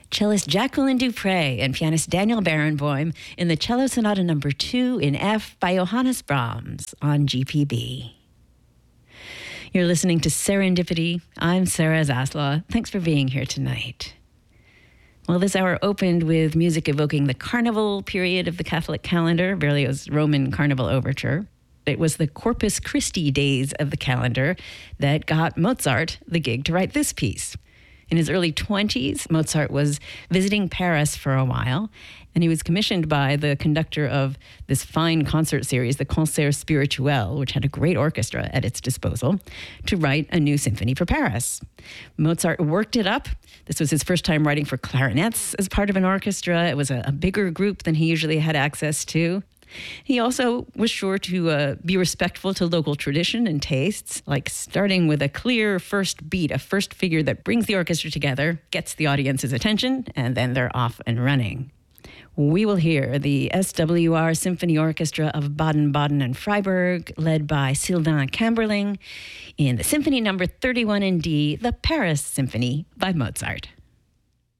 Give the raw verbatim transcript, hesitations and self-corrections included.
Cellist Jacqueline Dupre and pianist Daniel Barenboim in the Cello Sonata Number two in F by Johannes Brahms on G P B. You're listening to Serendipity. I'm Sarah Zaslaw. Thanks for being here tonight. Well, this hour opened with music evoking the carnival period of the Catholic calendar, Berlioz's Roman Carnival Overture. It was the Corpus Christi days of the calendar that got Mozart the gig to write this piece. In his early twenties, Mozart was visiting Paris for a while, and he was commissioned by the conductor of this fine concert series, the Concert Spirituel, which had a great orchestra at its disposal, to write a new symphony for Paris. Mozart worked it up. This was his first time writing for clarinets as part of an orchestra. It was a, a bigger group than he usually had access to. He also was sure to uh, be respectful to local tradition and tastes, like starting with a clear first beat, a first figure that brings the orchestra together, gets the audience's attention, and then they're off and running. We will hear the S W R Symphony Orchestra of Baden-Baden and Freiburg, led by Sylvain Camberling, in the Symphony Number thirty-one in D, the Paris Symphony by Mozart.